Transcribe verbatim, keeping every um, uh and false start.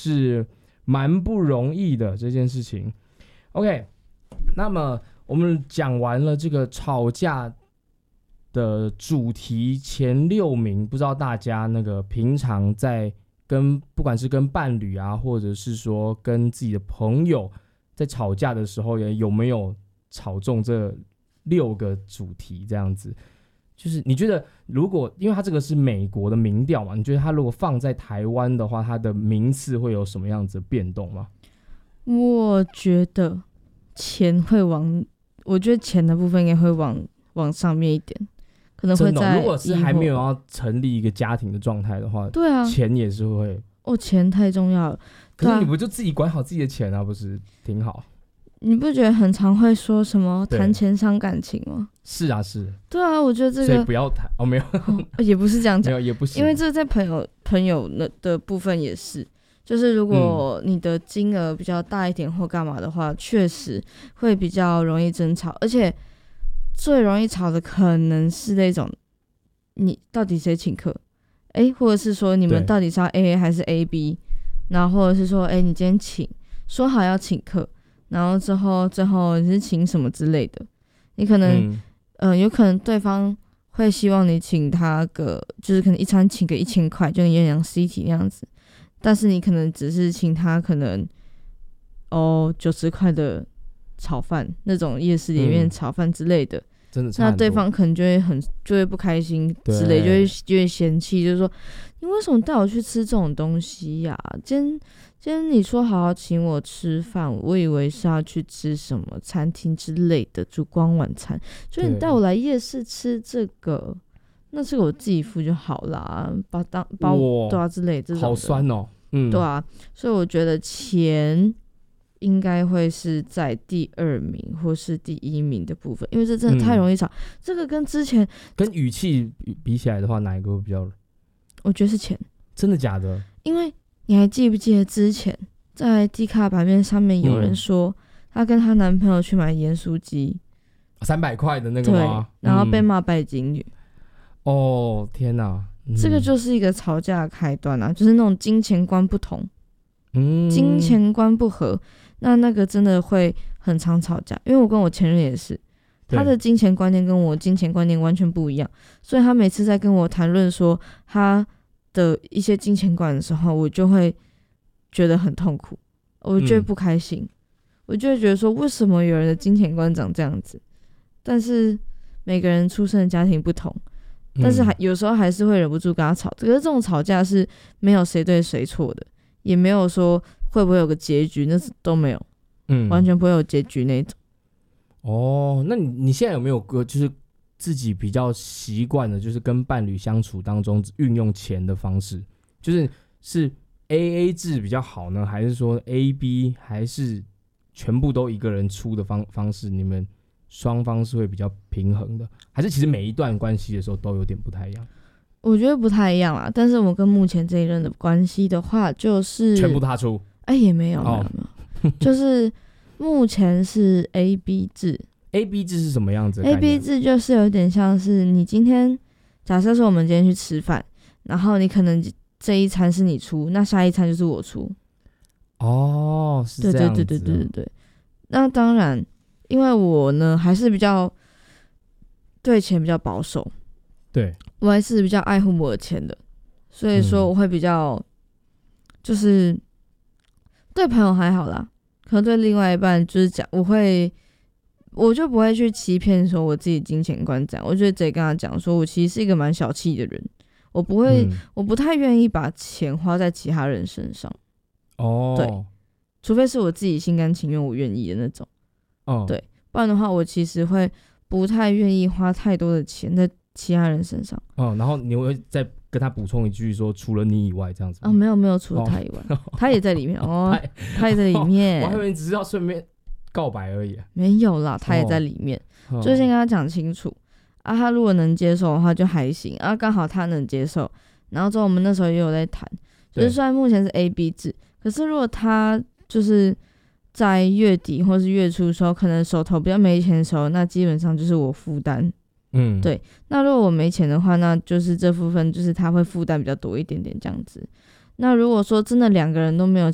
是蛮不容易的这件事情。OK， 那么我们讲完了这个吵架的主题前六名，不知道大家那个平常在跟不管是跟伴侣啊，或者是说跟自己的朋友在吵架的时候，有没有吵中这六个主题？这样子，就是你觉得如果因为它这个是美国的民调嘛，你觉得它如果放在台湾的话，它的名次会有什么样子的变动吗？ 我觉得钱会往，我觉得钱的部分应该会往往上面一点，可能会在、 哦、如果是还没有要成立一个家庭的状态的话， 对啊， 钱也是会。 哦，钱太重要了。 可是你不就自己管好自己的钱啊？不是挺好？ 你不觉得很常会说什么谈钱伤感情吗？ 是啊，是。 对啊，我觉得这个所以不要谈哦，没有， 哦、也不是这样讲， 没有也不行， 因为这在朋友朋友的部分也是。就是如果你的金额比较大一点或干嘛的话，确、嗯、实会比较容易争吵，而且最容易吵的可能是那种你到底谁请客，哎，或者是说你们到底是要 A A 还是 A B， 然后或者是说哎你今天请说好要请客，然后之后最后你是请什么之类的，你可能嗯、呃、有可能对方会希望你请他个就是可能一餐请个一千块，就有点像 C T 那样子。但是你可能只是请他可能哦九十块的炒饭，那种夜市里面炒饭之类的，嗯、 真的差很多， 那对方可能就会很就会不开心之类，就会就会嫌弃，就是说你为什么带我去吃这种东西呀、啊？今天今天你说好好请我吃饭，我以为是要去吃什么餐厅之类的烛光晚餐，就你带我来夜市吃这个。那这个我自己付就好啦，把当把我对啊之类这种的， 好酸哦，嗯， 对啊，所以我觉得钱应该会是在第二名或是第一名的部分，因为这真的太容易吵。嗯、这个跟之前跟语气比起来的话，哪一个会比较？ 我觉得是钱， 真的假的？因为你还记不记得之前在 D 卡版面上面有人说，嗯、她跟她男朋友去买盐酥鸡， 三百块的那个吗？ 对，然后被骂拜金女。嗯哦天哪、嗯， 这个就是一个吵架的开端啊，就是那种金钱观不同，嗯，金钱观不合，那那个真的会很常吵架。因为我跟我前任也是，他的金钱观念跟我金钱观念完全不一样，所以他每次在跟我谈论说他的一些金钱观的时候，我就会觉得很痛苦，我就会不开心，嗯、我就会觉得说为什么有人的金钱观长这样子？但是每个人出生的家庭不同。但是还有时候还是会忍不住跟他吵，可是这种吵架是没有谁对谁错的，也没有说会不会有个结局，那是都没有，嗯，完全不会有结局那种。 哦，那你你现在有没有个就是自己比较习惯的，就是跟伴侣相处当中运用钱的方式，就是是 A A 制比较好呢，还是说 A B， 还是全部都一个人出的方方式？你们双方是会比较平衡的，还是其实每一段关系的时候都有点不太一样？ 我觉得不太一样啦，但是我跟目前这一任的关系的话，就是全部他出， 哎、欸，也没有，没有，没有，就是目前是 A B 制。 A B 制是什么样子的 ？A B 制就是有点像是你今天，假设说我们今天去吃饭，然后你可能这一餐是你出，那下一餐就是我出。 哦，是这样子、哦。 对对对对对对。那当然。因为我呢还是比较对钱比较保守， 对， 我还是比较爱护我的钱的，所以说我会比较、嗯、就是对朋友还好啦，可能对另外一半就是讲，我会我就不会去欺骗说我自己金钱观这样，我就直接跟他讲说我其实是一个蛮小气的人，我不会、嗯、我不太愿意把钱花在其他人身上，哦，对，除非是我自己心甘情愿我愿意的那种。哦，对，不然的话，我其实会不太愿意花太多的钱在其他人身上。 哦，然后你会再跟他补充一句说，除了你以外这样子吗？ 哦，没有没有，除了他以外，哦、他也在里面哦，他也在里面。 我还以为你只是要顺便告白而已。 没有啦，他也在里面，哦、就先跟他讲清楚啊。他如果能接受的话就还行啊，刚好他能接受。然后之后我们那时候也有在谈，就是虽然目前是 A B 制，可是如果他就是在月底或是月初的时候，可能手头比较没钱的时候，那基本上就是我负担。嗯，对。那如果我没钱的话，那就是这部分就是他会负担比较多一点点这样子。那如果说真的两个人都没有